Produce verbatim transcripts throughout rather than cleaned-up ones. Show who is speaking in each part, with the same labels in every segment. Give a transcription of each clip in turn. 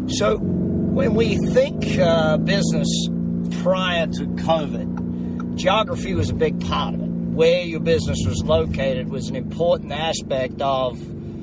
Speaker 1: So when we think uh, business prior to COVID, geography was a big part of it. Where your business was located was an important aspect of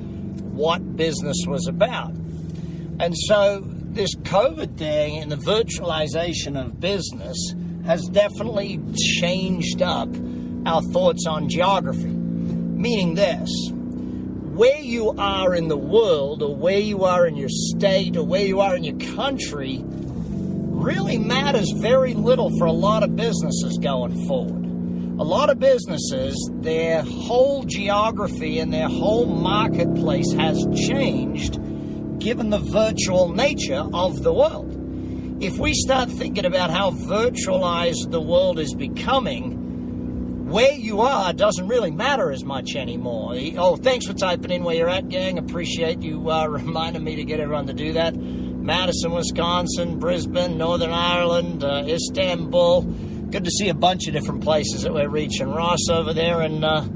Speaker 1: what business was about. And so this COVID thing and the virtualization of business has definitely changed up our thoughts on geography. Meaning this, where you are in the world, or where you are in your state, or where you are in your country really matters very little for a lot of businesses going forward. A lot of businesses, their whole geography and their whole marketplace has changed given the virtual nature of the world. If we start thinking about how virtualized the world is becoming, where you are doesn't really matter as much anymore. Oh, thanks for typing in where you're at, gang. Appreciate you uh, reminding me to get everyone to do that. Madison, Wisconsin, Brisbane, Northern Ireland, uh, Istanbul. Good to see a bunch of different places that we're reaching. Ross over there in uh,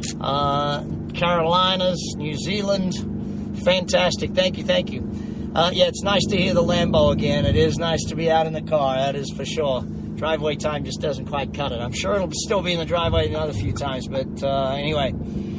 Speaker 1: uh, Carolinas, New Zealand. Fantastic. Thank you, thank you. Uh, yeah, it's nice to hear the Lambo again. It is nice to be out in the car, that is for sure. Driveway time just doesn't quite cut it. I'm sure it'll still be in the driveway another few times, but uh, anyway.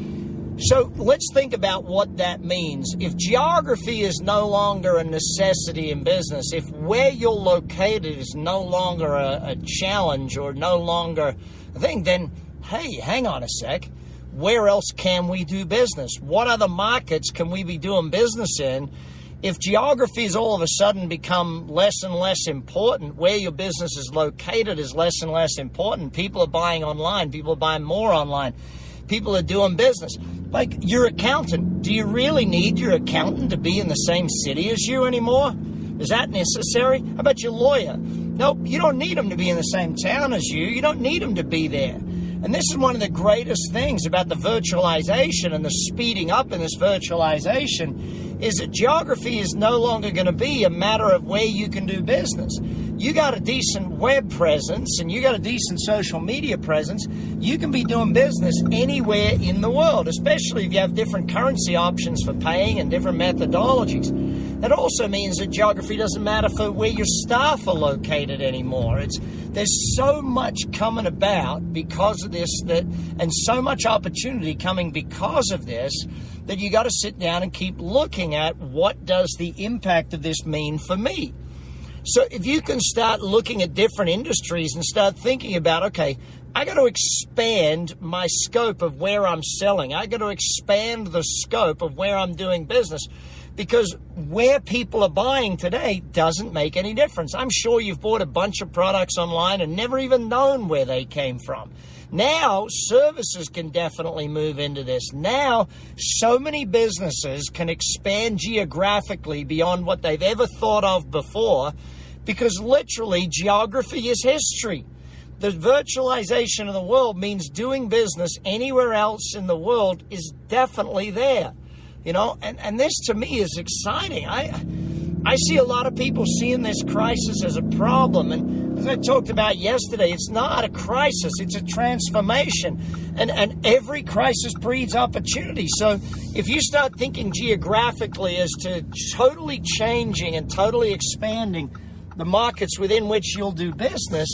Speaker 1: So let's think about what that means. If geography is no longer a necessity in business, if where you're located is no longer a, a challenge or no longer a thing, then, hey, hang on a sec. Where else can we do business? What other markets can we be doing business in? If geography has all of a sudden become less and less important, where your business is located is less and less important. People are buying online. People are buying more online. People are doing business. Like your accountant. Do you really need your accountant to be in the same city as you anymore? Is that necessary? How about your lawyer? Nope, you don't need them to be in the same town as you. You don't need them to be there. And this is one of the greatest things about the virtualization and the speeding up in this virtualization is that geography is no longer going to be a matter of where you can do business. You got a decent web presence and you got a decent social media presence, you can be doing business anywhere in the world, especially if you have different currency options for paying and different methodologies. That also means that geography doesn't matter for where your staff are located anymore. It's there's so much coming about because of this, that, and so much opportunity coming because of this, that you got to sit down and keep looking at what does the impact of this mean for me. So if you can start looking at different industries and start thinking about, okay, I got to expand my scope of where I'm selling. I got to expand the scope of where I'm doing business. Because where people are buying today doesn't make any difference. I'm sure you've bought a bunch of products online and never even known where they came from. Now, services can definitely move into this. Now, so many businesses can expand geographically beyond what they've ever thought of before, because literally geography is history. The virtualization of the world means doing business anywhere else in the world is definitely there. You know, and, and this to me is exciting. I I see a lot of people seeing this crisis as a problem. And as I talked about yesterday, it's not a crisis, it's a transformation. And, and every crisis breeds opportunity. So if you start thinking geographically as to totally changing and totally expanding the markets within which you'll do business,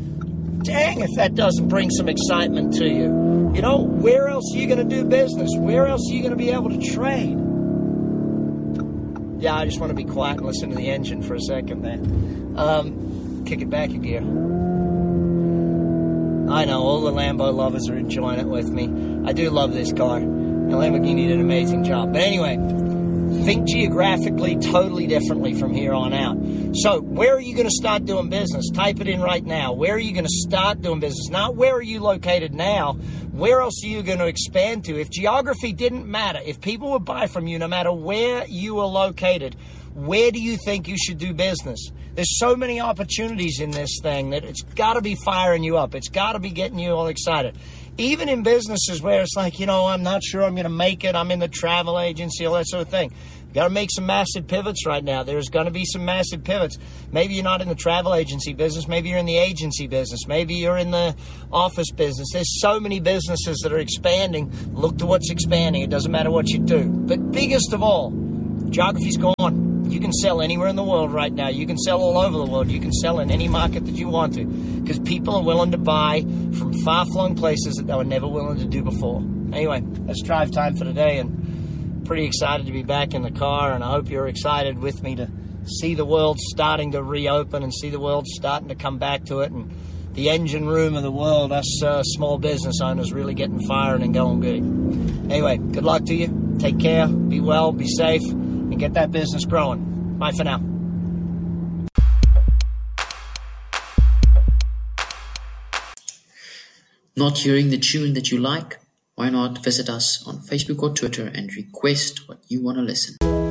Speaker 1: dang if that doesn't bring some excitement to you. You know, where else are you going to do business? Where else are you going to be able to trade? Yeah, I just want to be quiet and listen to the engine for a second there. Um, kick it back a gear. I know, all the Lambo lovers are enjoying it with me. I do love this car. And Lamborghini did an amazing job. But anyway, think geographically totally differently from here on out. So where are you going to start doing business? Type it in right now. Where are you going to start doing business? Not where are you located now. Where else are you going to expand to? If geography didn't matter, if people would buy from you no matter where you are located, where do you think you should do business? There's so many opportunities in this thing that it's got to be firing you up. It's got to be getting you all excited. Even in businesses where it's like, you know, I'm not sure I'm going to make it. I'm in the travel agency, all that sort of thing. You got to make some massive pivots right now. There's going to be some massive pivots. Maybe you're not in the travel agency business. Maybe you're in the agency business. Maybe you're in the office business. There's so many businesses that are expanding. Look to what's expanding. It doesn't matter what you do. But biggest of all, Geography's gone. You can sell anywhere in the world right now. You can sell all over the world. You can sell in any market that you want to, because people are willing to buy from far-flung places that they were never willing to do before. Anyway, that's drive time for today, and pretty excited to be back in the car, and I hope you're excited with me to see the world starting to reopen and see the world starting to come back to it, and the engine room of the world, us uh, small business owners really getting firing and going good. Anyway, good luck to you. Take care. Be well. Be safe. And get that business growing. Bye for now.
Speaker 2: Not hearing the tune that you like? Why not visit us on Facebook or Twitter and request what you want to listen?